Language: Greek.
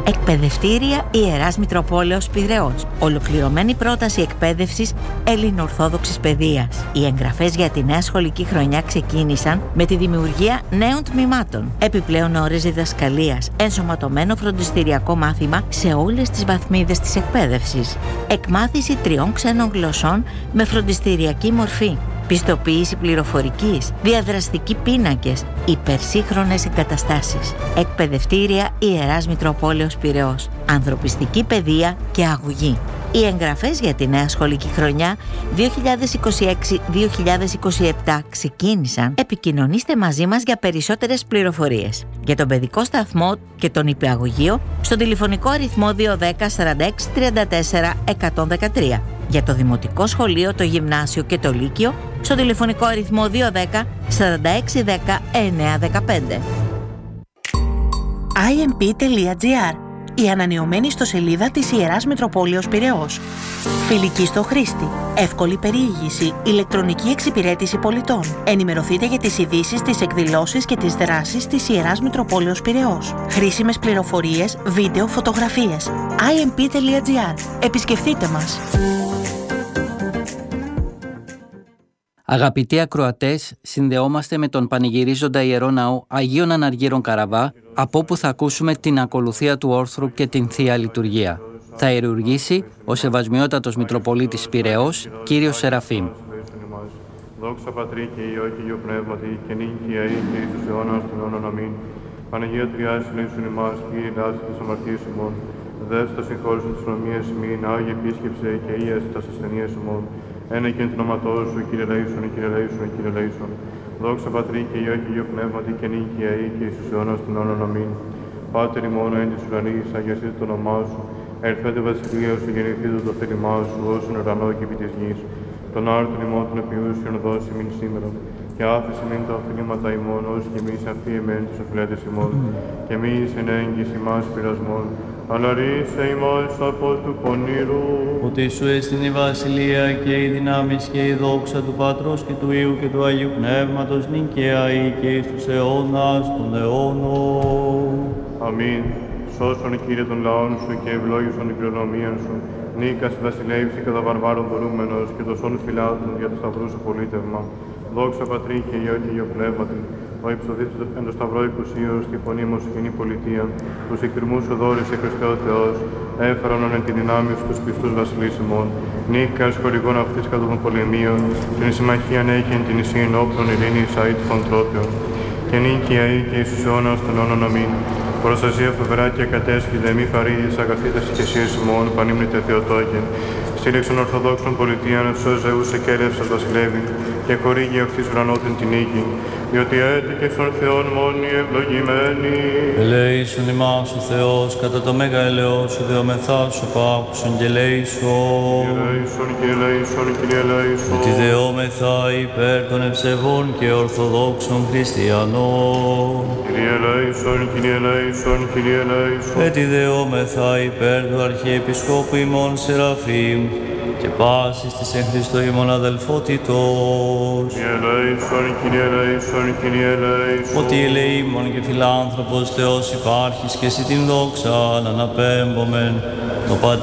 Εκπαιδευτήρια Ιεράς Μητροπόλεως Πειραιώς. Ολοκληρωμένη πρόταση εκπαίδευσης ελληνοορθόδοξης παιδείας. Οι εγγραφές για τη νέα σχολική χρονιά ξεκίνησαν με τη δημιουργία νέων τμήματων. Επιπλέον ώρες διδασκαλίας, ενσωματωμένο φροντιστηριακό μάθημα σε όλες τις βαθμίδες της εκπαίδευσης. Εκμάθηση 3 ξένων γλωσσών με φροντιστηριακή μορφή. Πιστοποίηση πληροφορικής, διαδραστικοί πίνακες, υπερσύγχρονες εγκαταστάσεις. Εκπαιδευτήρια Ιεράς Μητροπόλεως Πειραιώς. Ανθρωπιστική παιδεία και αγωγή. Οι εγγραφές για τη νέα σχολική χρονιά 2026-2027 ξεκίνησαν. Επικοινωνήστε μαζί μας για περισσότερες πληροφορίες. Για τον παιδικό σταθμό και τον υπηαγωγείο στο τηλεφωνικό αριθμό 210 46 34 113. Για το δημοτικό σχολείο, το γυμνάσιο και το λύκειο στο τηλεφωνικό αριθμό 210 46 10 915. imp.gr, η ανανεωμένη ιστοσελίδα της Ιεράς Μητροπόλεως Πειραιώς. Φιλική στο χρήστη, εύκολη περιήγηση, ηλεκτρονική εξυπηρέτηση πολιτών. Ενημερωθείτε για τις ειδήσεις, τις εκδηλώσεις και τις δράσεις της Ιεράς Μητροπόλεως Πειραιώς. Χρήσιμες πληροφορίες, βίντεο, φωτογραφίες. imp.gr. Επισκεφτείτε μας. Αγαπητοί ακροατές, συνδεόμαστε με τον πανηγυρίζοντα Ιερό Ναό Αγίων Αναργύρων Καραβά, από όπου θα ακούσουμε την ακολουθία του όρθρου και την Θεία Λειτουργία. Θα ιερουργήσει ο Σεβασμιότατος Μητροπολίτης Πειραιώς, κύριος Σεραφείμ. Δόξα Πατρί και Υιό και Υιό Πνεύματι, και νύν και αεί και εις τους αιώνας των αιώνων. Αμήν. Παναγία Τριάς, λύσουν ημάς, Κύριε ελάτε της αμαρτίας ημών. Δεύστα συγχώρησον τις προνομίες ημίν, Άγιε επίσκεψε και ίασε τας ασθενείας ημών. Ένα και εν την όματός σου, Κύριε ελεήσον, Κύριε ελεήσον, Κύριε ελεήσον. Δόξα Πατρί και Υιό και Υιό Πνεύματι, και νύν και αεί και εις τους αιώνας των αιώνων. Αμήν. Πάτερ ημών εν της ουρανής, αγιαστείτε το όνομά σου. Ερθέτε βασιλεία σου, γεννηθείτε το θέλημά σου, όσον ουρανό και επί της γης. Τον άρτον ημών των επιούσιων δώσει μην σήμερα. Και άφησε μην τα οφειλήματα ημών, ως και εμείς αυτοί εμέν τους οφειλέτες ημών. Και εμείς εν έγκυς ημάς πειρασμών, αλλά ρίσε ημάς από του πονήρου. Ότι σου έστειν η βασιλεία και η δυνάμεις και η δόξα του Πατρός και του Υιού και του Αγίου Πνεύματος, νυν και αεί και εις τους αιώνας των αιώνων. Αμήν. Σώσον, Κύριε, των λαών σου και ευλόγησον την κληρονομία σου. Νίκας βασιλεύσει κατά βαρβάρων δωρούμενος και το σών φυλάτων για το σταυρού σου πολίτευμα. Δόξα Πατρί και Υιό και Υιό Πνεύματι, ο υψωθήτως εν το σταυρό οικουσίως τη φωνή μου σου κοινή πολιτεία, τους εκτιρμούς σου δόρισε Χριστέ ο Θεός, έφεραν εν τη δυνάμει σου τους πιστούς βασιλείς ημών. Νίκας χορηγών αυτής κατά των πολεμίων, την συμμαχίαν έχει εν την ισίν όπλων ειρήνης αεί των τρόπιων. Και νίκη αεί και εις τους αιώνας των αιώνων. Αμήν. Προστασία φοβερά και κατέσχυδε, μη φαρίδης αγαθήτας ηγεσίας ημών, πανύμνητε Θεοτόκεν. Στήριξον Ορθοδόξων πολιτείαν, σως Ζεούς εκέλευσας βασιλεύει, και χορήγει αυτής ουρανότην την νίκη, διότι έτυχε στον Θεόν μόνοι ευλογημένοι. Ελέησον ημάς ο Θεός, κατά το μέγα ελαιός σου δεομεθά σου πάκουσον και ελέησον. Ελέησον, Κύριε ελέησον, Κύριε ελέησον. Ότι δεόμεθα υπέρ των ευσεβών και ορθοδόξων χριστιανών. Κύριε ελέησον, Κύριε ελέησον, Κύριε ελέησον. Ότι δεόμεθα υπέρ του Αρχιεπισκόπου ημών Σεραφείμ και πάσης της εν Χριστώ ημών αδελφότητος. Κύριε ελέησον, Κύριε ελέησον, Κύριε ελέησον. Ότι ελεήμων και φιλάνθρωπος Θεός υπάρχεις και εσύ την δόξα να αναπέμπομεν το